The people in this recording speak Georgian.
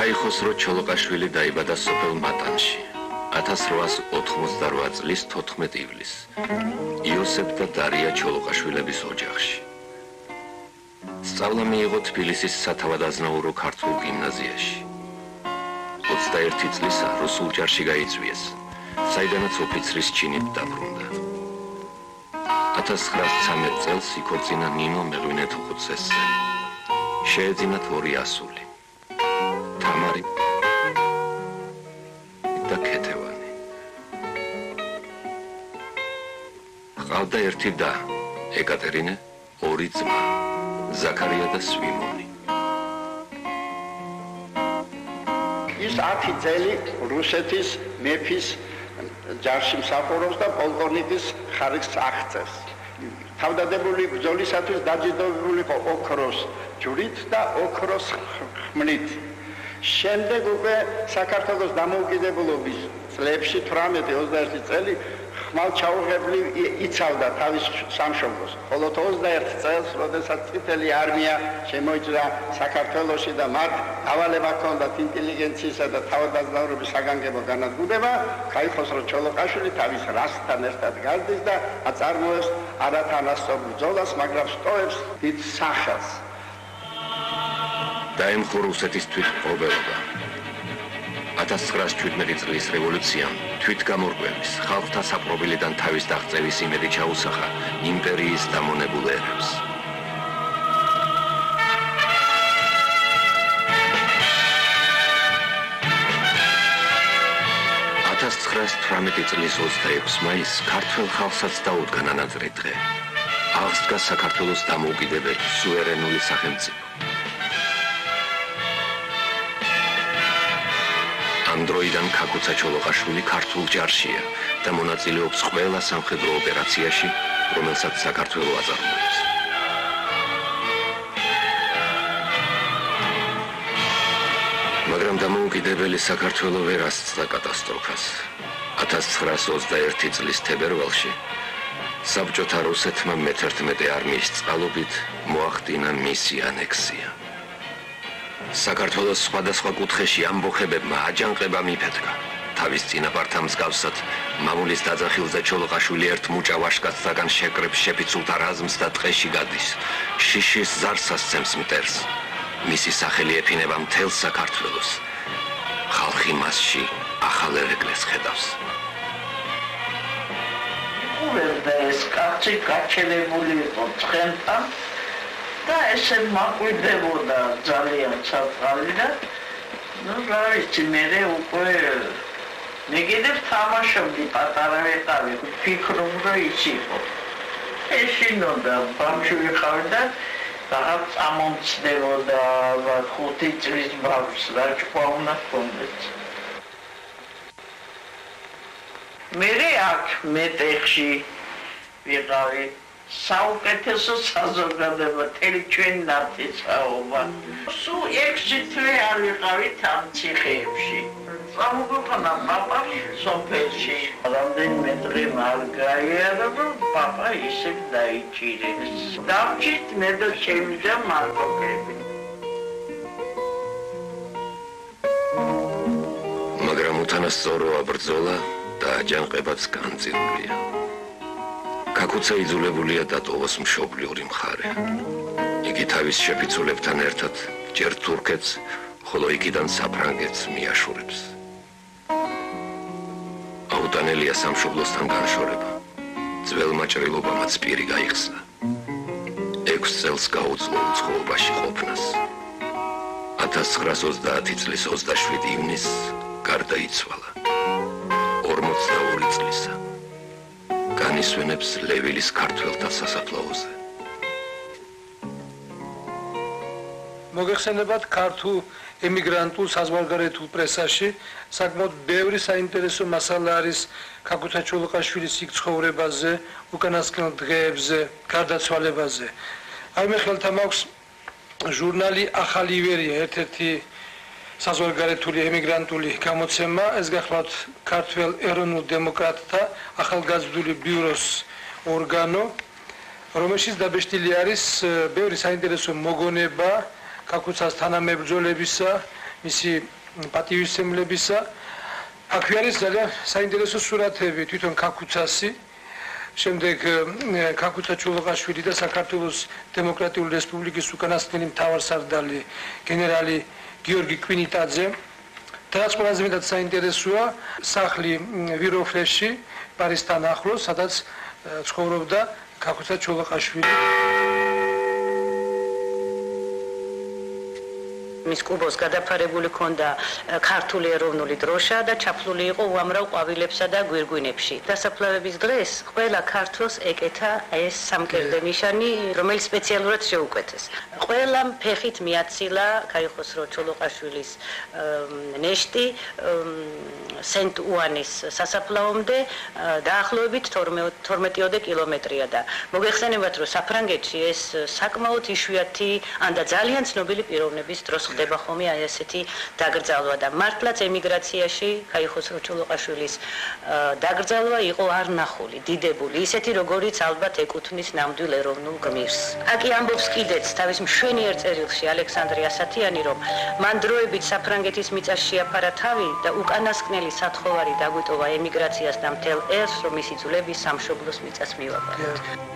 ქაიხოსრო ჩოლოყაშვილი დაიბადა სოფელ მატანში 1888 წლის 14 ივლისს იოსებ და დარია ჩოლოყაშვილების ოჯახში. სწავლა მიიღო თბილისის სათავადაზნაურო ქართულ გიმნაზიაში. 21 წლისა რუსულ ჯარში გაიწვიეს, საიდანაც ოფიცრის ჩინით დაბრუნდა. 1913 წელს იქორწინა ნინო მეღვინეთუხუცესზე. შეეძინათ 2 ასული. თამარი და ქეთევანი. ჰყავდა ერთი და, ეკატერინე, 2 ძმა, ზაქარია და სვიმონი. ის 10 წელი რუსეთის მეფის ჯარში მსახურობს და პოლკოვნიკის ხარისხს აღწევს. თავდადებული ბრძოლისათვის დაჯილდოვებული იყო ოქროს ჯვრით და ოქროს ხმლით. შემდეგ უკვე საქართველოს დამოუკიდებლობის წლებში 18-21 წელი ხმალჩაუღებლივ იცავდა თავის სამშობლოს. ხოლო 21 წელს, როდესაც წითელი არმია შემოიჭრა საქართველოში და მათ ავალება ჰქონდათ ინტელიგენციისა და თავადაზნაურობის საგანგებო განადგურება, ქაიხოსრო ჩოლოყაშვილი თავის რასთან ერთად გარდის და აწარმოებს არათანასწორ ბრძოლას, მაგრამ სტოვებს დიდ სახელს. დაემხო რუსეთის თვითმფრობელობა. 1917 წლის რევოლუციამ თვითგამორკვევის, ხალხთა საპყრობილიდან თავის დაღწევის იმედი ჩაუსახა იმპერიის დამონებულ ერებს. 1918 წლის 26 მაისს ქართველ ხალხსაც დაუდგა ნანაწრი დღე. აღსდგა საქართველოს დამოუკიდებელი სუვერენული სახელმწიფო. ამ დროიდან ქაკუცა ჩოლოყაშვილი ქართულ ჯარშია და მონაწილეობს ყველა სამხედრო ოპერაციაში, რომელსაც საქართველო აწარმოებს. მაგრამ დამოუკიდებელი საქართველო ვერ ასწდა კატასტროფას. 1921 წლის თებერვალში საბჭოთა რუსეთმა მე-11 არმიის წყალობით მოახდინა მისი ანექსია. საქართველოს სხვადასხვა კუთხეში ამბოხებებმა აჯანყება მიფეთქა. თავის წინაპართან მსგავსად მამულის დაძახილზე ჩოლოყაშვილი ერთ მუჭა ვაშკაცთაგან შეკრებს შეფიცულთა რაზმს და ტყეში გადის. შიშის ზარს ასცემს მტერს. მისი სახელი ეფინება მთელ საქართველოს. ხალხი მასში ახალ ერეკლეს ხედავს. უვერდა ეს კაცი გაჩერებული იყო ცხენთან და ესე მაკვირდებოდა ძალიან საფრთხილი და რა ვიცი მე უკვე მეგიდებ თამაშობდი პატარა ვიყავი ფიქრობ რომ ის იყო ეშინოდა ბავშვი ვიყავი და რაღაც ამომცდებოდა 5 წლის ბავშვს რა თქვა უნდა ჰქონდეს მე აქ მეტეხში ვიყავი საუკეთესო საზოგადოება თელი ჩვენი ნათესაობა. სულ 6 თვე არ ვიყავით ამ ციხეებში. წამოგვიყანა პაპა სოფელში. რამდენიმე დღე არ გაიარა და პაპა ისევ დაიჭირეს. დავჭით მე და ჩემი და მარტოქები. მაგრამ უთანასწოროა ბრძოლა და აჯანყებაც განწილულია. ქაკუცა იძულებულია დატოვოს მშობლიური მხარე. იგი თავის შეფიცულებთან ერთად ჯერ თურქეთს, ხოლო იქიდან საფრანგეთს მიაშურებს. აუტანელია სამშობლოსთან განშორება. ძველმა ჭრილობამაც პირი გაიხსნა. 6 წელს გაუძლო უცხოობაში ყოფნას. 1930 წლის 27 ივნისს გარდაიცვალა. 42 წლისა. განისვენებს ლევილის ქართველთა სასაფლაოზე. მოგეხსენებათ ქართულ ემიგრანტულ საზღვარგარეთულ პრესაში საკმაოდ ბევრი საინტერესო მასალა არის ქაკუცა ჩოლოყაშვილის იქ ცხოვრებაზე, უკანასკნელ დღეებზე, გარდაცვალებაზე. აი მე ხელთა მაქვს ჟურნალი ახალი ივერია, ერთ-ერთი საზღვარგარეთული ემიგრანტული გამოცემა, ეს გახლავთ ქართველ ეროვნულ დემოკრატთა ახალგაზრდული ბიუროს ორგანო, რომელშიც დაბეჭდილი არის ბევრი საინტერესო მოგონება ქაკუცას თანამებრძოლებისა, მისი პატივისცემლებისა. აქ არის ძალიან საინტერესო სურათები თვითონ ქაქუცასი, შემდეგ ქაქუცა ჩოლოყაშვილი და საქართველოს დემოკრატიული რესპუბლიკის უკანასკნელი მთავარსარდალი გენერალი გიორგი კვინიტაძე. და რაც ყველაზე მეტად საინტერესოა, სახლი ვიროფლეში, პარიზთან ახლოს, სადაც ცხოვრობდა ქაქუცა ჩოლოყაშვილი. მის კუბოს გადაფარებული ჰქონდა ქართული ეროვნული დროშა და ჩაფლული იყო უამრავ ყვავილებსა და გვირგვინებში. დასაფლავების დღეს ყველა ქართველს ეკეთა ეს სამკერდე ნიშანი, რომელიც სპეციალურად შეუკვეთეს. ყველამ ფეხით მიაცილა ქაიხოსრო ჩოლოყაშვილის ნეშტი სენტ-უანის სასაფლაომდე დაახლოებით 12 კილომეტრია და მოგეხსენებათ, რომ საფრანგეთში ეს საკმაოდ იშვიათი და ძალიან ცნობილი პიროვნების დროს ხდება ხოლმე აი ესეთი დაკრძალვა და მართლაც ემიგრაციაში ქაიხოსრო ჩოლოყაშვილის დაკრძალვა იყო არ ნახული, დიდებული, ისეთი როგორიც ალბათ ეკუთვნის ნამდვილ ეროვნულ გმირს. აკი ამბობს კიდეც თავის მშვენიერ წერილში ალექსანდრე ასათიანი, რომ მან დროებით საფრანგეთის მიწას შეაფარა თავი და უკანასკნელი სათხოვარი დაგვიტოვა ემიგრაციას და მთელ ერს, რომ მისი ძვლები სამშობლოს მიწას მივაბაროთ.